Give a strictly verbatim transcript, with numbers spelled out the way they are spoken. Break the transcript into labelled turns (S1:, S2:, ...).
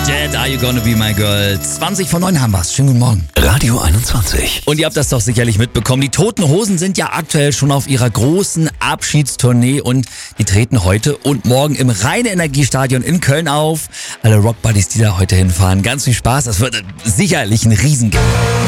S1: Jet, Are You Gonna Be My Girl? zwanzig vor neun haben wir's. Schönen guten Morgen.
S2: Radio einundzwanzig.
S1: Und ihr habt das doch sicherlich mitbekommen. Die Toten Hosen sind ja aktuell schon auf ihrer großen Abschiedstournee und die treten heute und morgen im Rhein-Energiestadion in Köln auf. Alle Rockbuddies, die da heute hinfahren, ganz viel Spaß. Das wird sicherlich ein Riesen.